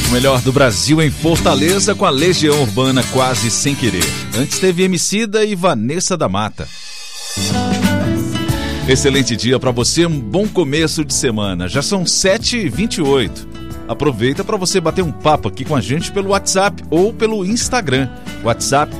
O melhor do Brasil em Fortaleza com a Legião Urbana Quase Sem Querer. Antes teve Emicida e Vanessa da Mata. Excelente dia para você, um bom começo de semana. Já são 7h28. Aproveita para você bater um papo aqui com a gente pelo WhatsApp ou pelo Instagram. WhatsApp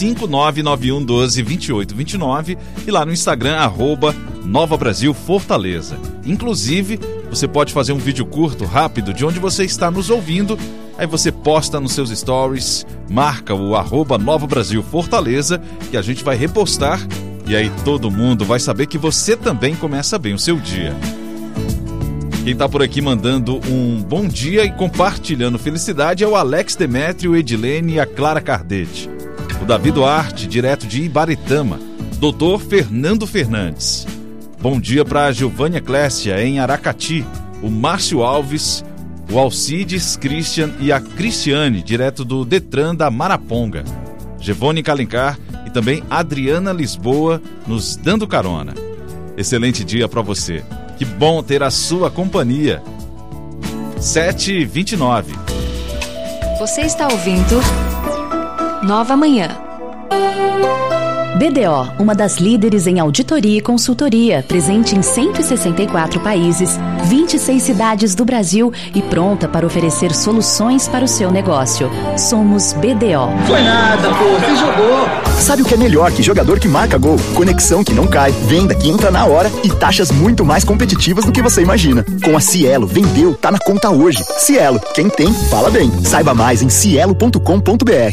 85991122829 e lá no Instagram @Nova Brasil Fortaleza. Inclusive, você pode fazer um vídeo curto, rápido, de onde você está nos ouvindo. Aí você posta nos seus stories, marca o @Nova Brasil Fortaleza, que a gente vai repostar. E aí todo mundo vai saber que você também começa bem o seu dia. Quem tá por aqui mandando um bom dia e compartilhando felicidade é o Alex Demétrio, Edilene e a Clara Cardete. O Davi Duarte, direto de Ibaretama. Doutor Fernando Fernandes. Bom dia para a Giovânia Clécia, em Aracati. O Márcio Alves, o Alcides Christian e a Cristiane, direto do Detran da Maraponga. Gevone Calencar e também Adriana Lisboa, nos dando carona. Excelente dia para você. Que bom ter a sua companhia. 7h29. Você está ouvindo Nova Manhã. BDO, uma das líderes em auditoria e consultoria, presente em 164 países, 26 cidades do Brasil e pronta para oferecer soluções para o seu negócio. Somos BDO. Foi nada, pô, você jogou. Sabe o que é melhor que jogador que marca gol? Conexão que não cai, venda que entra na hora e taxas muito mais competitivas do que você imagina. Com a Cielo, vendeu, tá na conta hoje. Cielo, quem tem, fala bem. Saiba mais em cielo.com.br.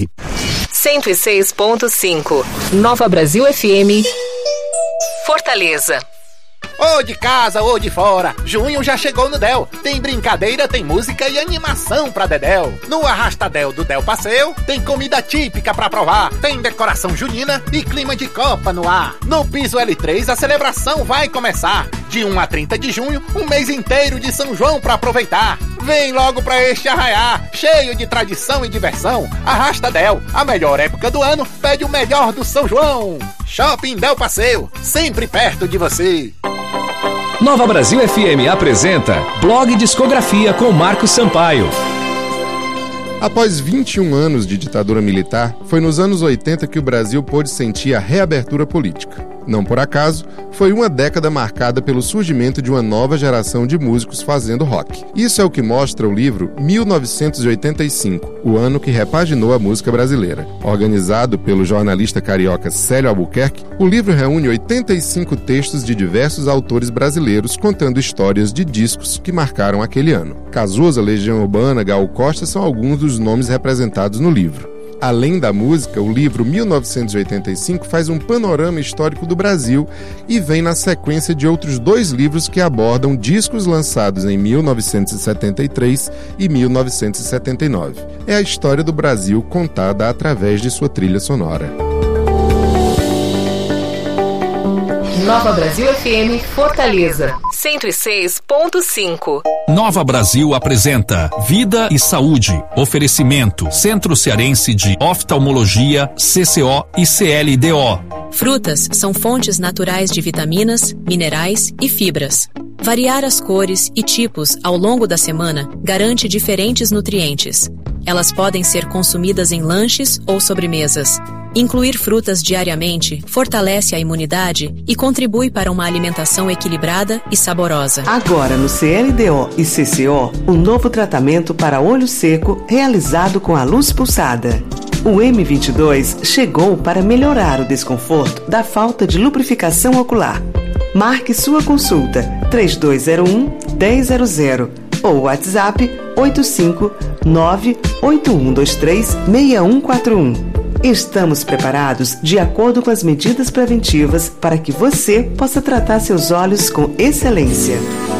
106.5 Nova Brasil FM Fortaleza. Ou de casa ou de fora, junho já chegou no Del. Tem brincadeira, tem música e animação pra Dedéu. No Arrastadel do Del Passeio, tem comida típica pra provar. Tem decoração junina e clima de Copa no ar. No Piso L3 a celebração vai começar. De 1 a 30 de junho, um mês inteiro de São João pra aproveitar. Vem logo pra este arraiar, cheio de tradição e diversão. Arrastadel, a melhor época do ano, pede o melhor do São João. Shopping Del Passeio, sempre perto de você. Nova Brasil FM apresenta Blog Discografia com Marcos Sampaio. Após 21 anos de ditadura militar, foi nos anos 80 que o Brasil pôde sentir a reabertura política. Não por acaso, foi uma década marcada pelo surgimento de uma nova geração de músicos fazendo rock. Isso é o que mostra o livro 1985, o ano que repaginou a música brasileira. Organizado pelo jornalista carioca Célio Albuquerque, o livro reúne 85 textos de diversos autores brasileiros contando histórias de discos que marcaram aquele ano. Cazuza, Legião Urbana, Gal Costa são alguns dos nomes representados no livro. Além da música, o livro 1985 faz um panorama histórico do Brasil e vem na sequência de outros 2 livros que abordam discos lançados em 1973 e 1979. É a história do Brasil contada através de sua trilha sonora. Nova Brasil FM Fortaleza 106.5. Nova Brasil apresenta Vida e Saúde. Oferecimento Centro Cearense de Oftalmologia, CCO e CLDO. Frutas são fontes naturais de vitaminas, minerais e fibras. Variar as cores e tipos ao longo da semana garante diferentes nutrientes. Elas podem ser consumidas em lanches ou sobremesas. Incluir frutas diariamente fortalece a imunidade e contribui para uma alimentação equilibrada e saborosa. Agora no CLDO e CCO, um novo tratamento para olho seco realizado com a luz pulsada. O M22 chegou para melhorar o desconforto da falta de lubrificação ocular. Marque sua consulta 3201-1000 ou WhatsApp 859-8123-6141. Estamos preparados de acordo com as medidas preventivas para que você possa tratar seus olhos com excelência.